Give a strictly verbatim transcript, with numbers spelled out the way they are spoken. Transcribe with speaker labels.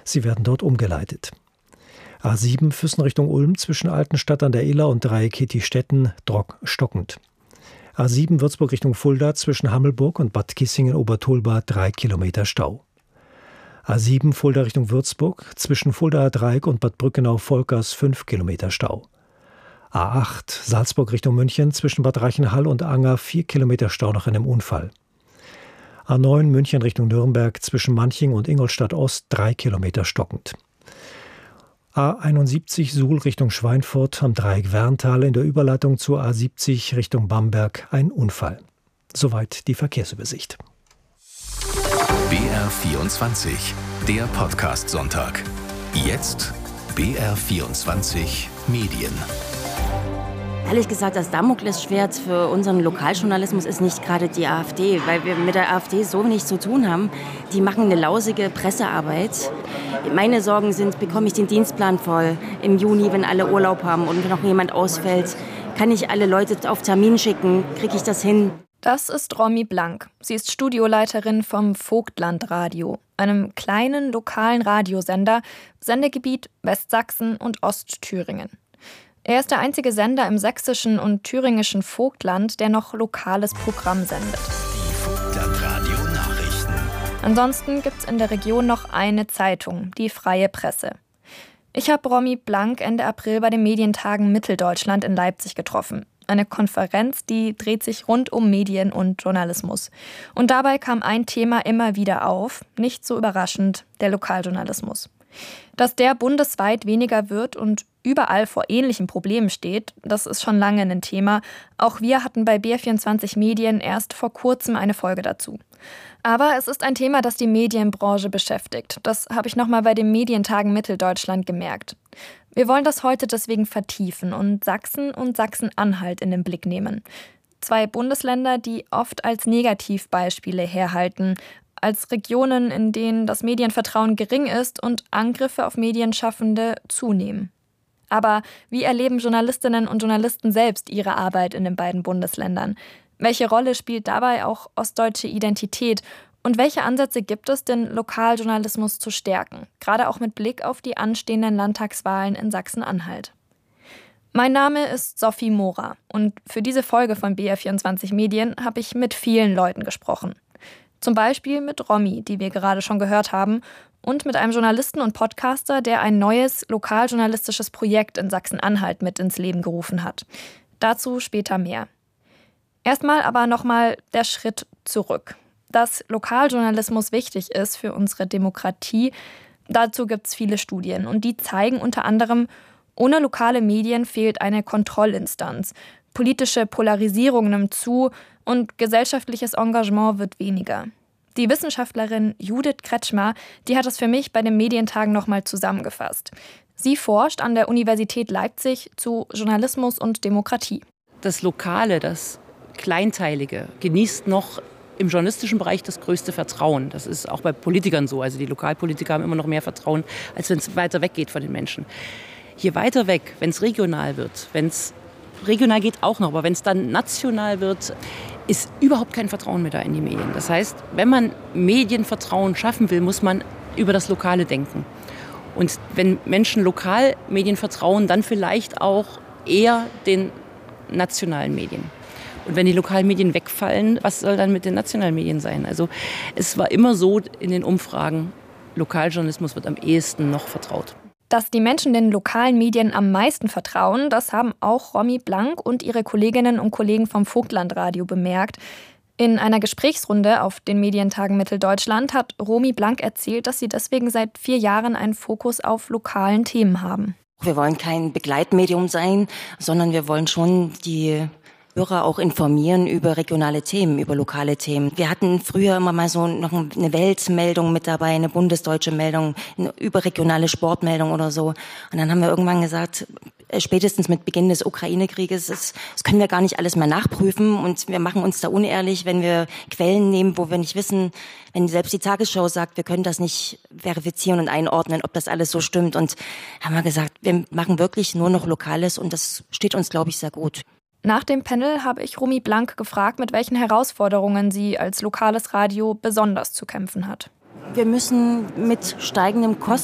Speaker 1: Sie werden dort umgeleitet. A sieben Füssen Richtung Ulm zwischen Altenstadt an der Iller und Dreieck Hetti-Stetten stockend. A sieben Würzburg Richtung Fulda zwischen Hammelburg und Bad Kissingen-Obertolba drei Kilometer Stau. A sieben Fulda Richtung Würzburg zwischen Fuldaer Dreieck und Bad Brückenau-Volkers fünf Kilometer Stau. A acht Salzburg Richtung München zwischen Bad Reichenhall und Anger vier Kilometer Stau nach einem Unfall. A neun München Richtung Nürnberg zwischen Manching und Ingolstadt Ost drei Kilometer stockend. A einundsiebzig Suhl Richtung Schweinfurt am Dreieck Werntal in der Überleitung zur A siebzig Richtung Bamberg ein Unfall. Soweit die Verkehrsübersicht.
Speaker 2: B R vierundzwanzig, der Podcast-Sonntag. Jetzt B R vierundzwanzig Medien.
Speaker 3: Ehrlich gesagt, das Damoklesschwert für unseren Lokaljournalismus ist nicht gerade die AfD, weil wir mit der AfD so wenig zu tun haben. Die machen eine lausige Pressearbeit. Meine Sorgen sind, bekomme ich den Dienstplan voll im Juni, wenn alle Urlaub haben und wenn noch jemand ausfällt? Kann ich alle Leute auf Termin schicken? Kriege ich das hin?
Speaker 4: Das ist Romy Blank. Sie ist Studioleiterin vom Vogtlandradio, einem kleinen lokalen Radiosender, Sendegebiet Westsachsen und Ostthüringen. Er ist der einzige Sender im sächsischen und thüringischen Vogtland, der noch lokales Programm sendet.
Speaker 2: Die Vogtlandradio-Nachrichten.
Speaker 4: Ansonsten gibt es in der Region noch eine Zeitung, die Freie Presse. Ich habe Romy Blank Ende April bei den Medientagen Mitteldeutschland in Leipzig getroffen. Eine Konferenz, die dreht sich rund um Medien und Journalismus. Und dabei kam ein Thema immer wieder auf, nicht so überraschend, der Lokaljournalismus. Dass der bundesweit weniger wird und überall vor ähnlichen Problemen steht, das ist schon lange ein Thema. Auch wir hatten bei B R vierundzwanzig Medien erst vor kurzem eine Folge dazu. Aber es ist ein Thema, das die Medienbranche beschäftigt. Das habe ich nochmal bei den Medientagen Mitteldeutschland gemerkt. Wir wollen das heute deswegen vertiefen und Sachsen und Sachsen-Anhalt in den Blick nehmen. Zwei Bundesländer, die oft als Negativbeispiele herhalten, als Regionen, in denen das Medienvertrauen gering ist und Angriffe auf Medienschaffende zunehmen. Aber wie erleben Journalistinnen und Journalisten selbst ihre Arbeit in den beiden Bundesländern? Welche Rolle spielt dabei auch ostdeutsche Identität? Und welche Ansätze gibt es, den Lokaljournalismus zu stärken? Gerade auch mit Blick auf die anstehenden Landtagswahlen in Sachsen-Anhalt. Mein Name ist Sophie Mora und für diese Folge von B R vierundzwanzig Medien habe ich mit vielen Leuten gesprochen. Zum Beispiel mit Romy, die wir gerade schon gehört haben, und mit einem Journalisten und Podcaster, der ein neues lokaljournalistisches Projekt in Sachsen-Anhalt mit ins Leben gerufen hat. Dazu später mehr. Erstmal aber nochmal der Schritt zurück. Dass Lokaljournalismus wichtig ist für unsere Demokratie, dazu gibt es viele Studien. Und die zeigen unter anderem, ohne lokale Medien fehlt eine Kontrollinstanz. Politische Polarisierung nimmt zu und gesellschaftliches Engagement wird weniger. Die Wissenschaftlerin Judith Kretschmer, die hat das für mich bei den Medientagen nochmal zusammengefasst. Sie forscht an der Universität Leipzig zu Journalismus und Demokratie.
Speaker 5: Das Lokale, das Kleinteilige genießt noch im journalistischen Bereich das größte Vertrauen. Das ist auch bei Politikern so. Also die Lokalpolitiker haben immer noch mehr Vertrauen, als wenn es weiter weg geht von den Menschen. Je weiter weg, wenn es regional wird, wenn es regional geht auch noch, aber wenn es dann national wird, ist überhaupt kein Vertrauen mehr da in die Medien. Das heißt, wenn man Medienvertrauen schaffen will, muss man über das Lokale denken. Und wenn Menschen lokal Medien vertrauen, dann vielleicht auch eher den nationalen Medien. Und wenn die lokalen Medien wegfallen, was soll dann mit den nationalen Medien sein? Also es war immer so in den Umfragen, Lokaljournalismus wird am ehesten noch vertraut.
Speaker 4: Dass die Menschen den lokalen Medien am meisten vertrauen, das haben auch Romy Blank und ihre Kolleginnen und Kollegen vom Vogtlandradio bemerkt. In einer Gesprächsrunde auf den Medientagen Mitteldeutschland hat Romy Blank erzählt, dass sie deswegen seit vier Jahren einen Fokus auf lokalen Themen haben.
Speaker 3: Wir wollen kein Begleitmedium sein, sondern wir wollen schon die Hörer auch informieren über regionale Themen, über lokale Themen. Wir hatten früher immer mal so noch eine Weltmeldung mit dabei, eine bundesdeutsche Meldung, eine überregionale Sportmeldung oder so. Und dann haben wir irgendwann gesagt, spätestens mit Beginn des Ukraine-Krieges, das, das können wir gar nicht alles mehr nachprüfen und wir machen uns da unehrlich, wenn wir Quellen nehmen, wo wir nicht wissen, wenn selbst die Tagesschau sagt, wir können das nicht verifizieren und einordnen, ob das alles so stimmt. Und haben wir gesagt, wir machen wirklich nur noch Lokales und das steht uns, glaube ich, sehr gut.
Speaker 4: Nach dem Panel habe ich Romy Blank gefragt, mit welchen Herausforderungen sie als lokales Radio besonders zu kämpfen hat.
Speaker 3: Wir müssen mit steigendem Kosten